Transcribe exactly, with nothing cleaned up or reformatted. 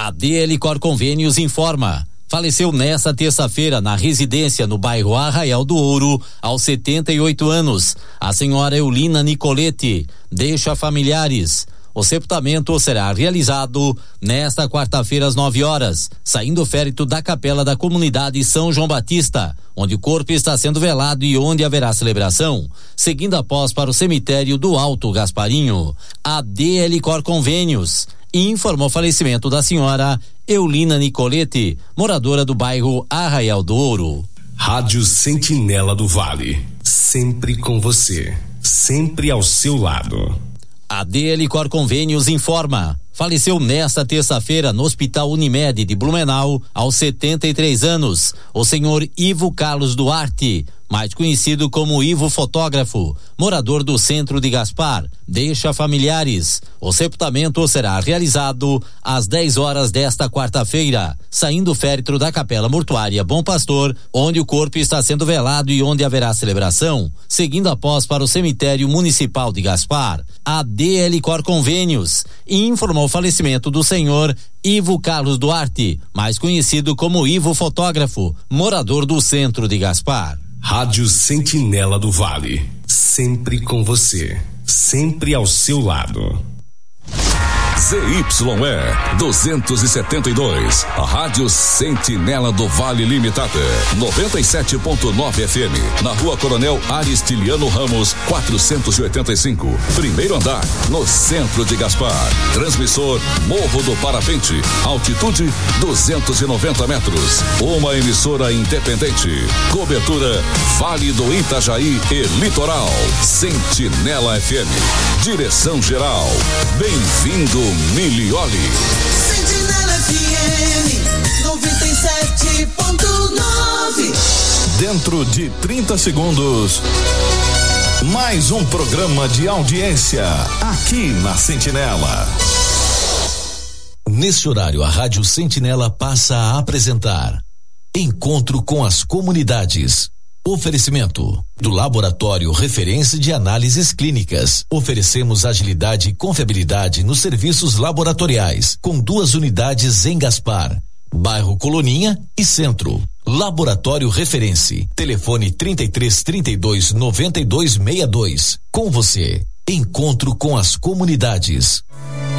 A D L Cor Convênios informa. Faleceu nesta terça-feira na residência no bairro Arraial do Ouro, aos setenta e oito anos, a senhora Eulina Nicolete. Deixa familiares. O sepultamento será realizado nesta quarta-feira às nove horas, saindo o féretro da capela da comunidade São João Batista, onde o corpo está sendo velado e onde haverá celebração, seguindo após para o cemitério do Alto Gasparinho. A D L Cor Convênios informou o falecimento da senhora Eulina Nicolete, moradora do bairro Arraial do Ouro. Rádio Sentinela do Vale, sempre com você, sempre ao seu lado. A D L Cor Convênios informa. Faleceu nesta terça-feira no Hospital Unimed de Blumenau, aos setenta e três anos, o senhor Ivo Carlos Duarte, mais conhecido como Ivo Fotógrafo, morador do centro de Gaspar. Deixa familiares. O sepultamento será realizado às dez horas desta quarta-feira, saindo o féretro da Capela Mortuária Bom Pastor, onde o corpo está sendo velado e onde haverá celebração, seguindo após para o cemitério municipal de Gaspar. A D L Cor Convênios informou o falecimento do senhor Ivo Carlos Duarte, mais conhecido como Ivo Fotógrafo, morador do centro de Gaspar. Rádio Sentinela do Vale, sempre com você, sempre ao seu lado. Z Y E duzentos e setenta e dois, a Rádio Sentinela do Vale Limitada, noventa e sete ponto nove F M, na Rua Coronel Aristiliano Ramos, quatrocentos e oitenta e cinco, primeiro andar, no centro de Gaspar. Transmissor Morro do Parapente, altitude duzentos e noventa metros. Uma emissora independente. Cobertura Vale do Itajaí e Litoral. Sentinela F M. Direção geral. Bem-vindo Milioli. Sentinela F M noventa e sete ponto nove. Dentro de trinta segundos, mais um programa de audiência aqui na Sentinela. Nesse horário, a Rádio Sentinela passa a apresentar Encontro com as Comunidades. Oferecimento do Laboratório Referência de Análises Clínicas. Oferecemos agilidade e confiabilidade nos serviços laboratoriais, com duas unidades em Gaspar, bairro Coloninha e Centro. Laboratório Referência. Telefone trinta e três, trinta e dois, noventa e dois, sessenta e dois. Com você, Encontro com as Comunidades.